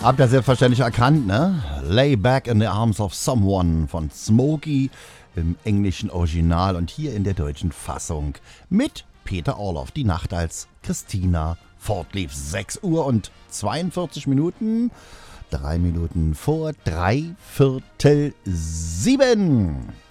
Habt ihr selbstverständlich erkannt, ne? Lay Back in the Arms of Someone von Smokey im englischen Original und hier in der deutschen Fassung mit Peter Orloff. Die Nacht als Christina fortlief. 6 Uhr und 42 Minuten. 3 Minuten vor 7:03.